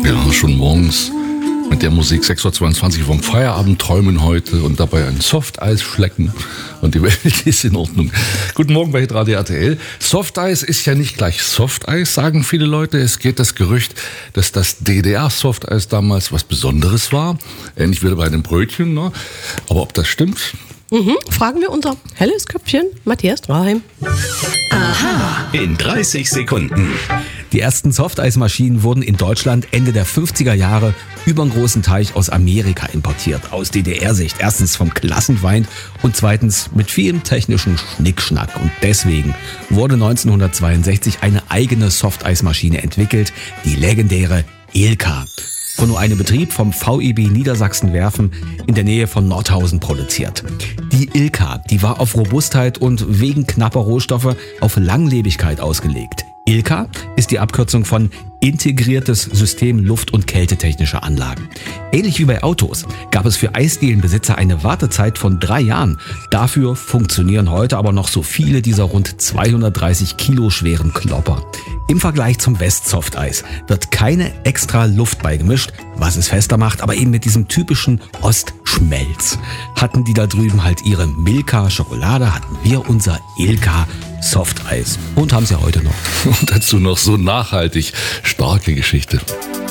Ja, schon morgens mit der Musik 6.22 Uhr vom Feierabend träumen heute und dabei ein Softeis schlecken und die Welt ist in Ordnung. Guten Morgen bei Hitradio RTL. Softeis ist ja nicht gleich Softeis, sagen viele Leute. Es geht das Gerücht, dass das DDR-Softeis damals was Besonderes war. Ähnlich wie bei einem Brötchen, ne? Aber ob das stimmt? Fragen wir unser helles Köpfchen Matthias Draheim. Aha. In 30 Sekunden. Die ersten Softeismaschinen wurden in Deutschland Ende der 50er Jahre über einen großen Teich aus Amerika importiert. Aus DDR-Sicht. Erstens vom Klassenfeind und zweitens mit vielem technischen Schnickschnack. Und deswegen wurde 1962 eine eigene Softeismaschine entwickelt, die legendäre Ilka. Von nur einem Betrieb vom VEB Niedersachsen-Werfen in der Nähe von Nordhausen produziert. Die Ilka, die war auf Robustheit und wegen knapper Rohstoffe auf Langlebigkeit ausgelegt. Ilka ist die Abkürzung von Integriertes System Luft- und Kältetechnische Anlagen. Ähnlich wie bei Autos gab es für Eisdielenbesitzer eine Wartezeit von 3 Jahren. Dafür funktionieren heute aber noch so viele dieser rund 230 Kilo schweren Klopper. Im Vergleich zum West-Softeis wird keine extra Luft beigemischt, was es fester macht, aber eben mit diesem typischen Ostschmelz. Hatten die da drüben halt ihre Milka-Schokolade, hatten wir unser Ilka Softeis und haben es ja heute noch. Und dazu noch so nachhaltig starke Geschichte.